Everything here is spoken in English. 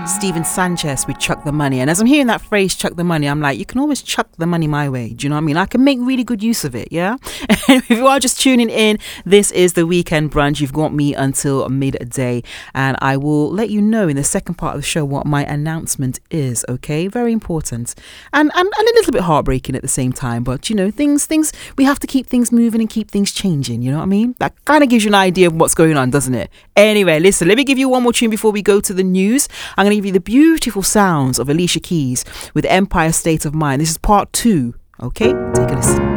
Steven Sanchez with Chuck the Money. And as I'm hearing that phrase, chuck the money, I'm like, you can always chuck the money my way. Do you know what I mean? I can make really good use of it, yeah? And if you are just tuning in, this is the Weekend Brunch. You've got me until midday. And I will let you know in the second part of the show what my announcement is, okay? Very important. And a little bit heartbreaking at the same time. But, you know, things, we have to keep things moving and keep things changing, you know what I mean? That kind of gives you an idea of what's going on, doesn't it? Anyway, listen, let me give you one more tune before we go to the news. I'm going to give you the beautiful sounds of Alicia Keys with Empire State of Mind. This is part 2. Okay, take a listen.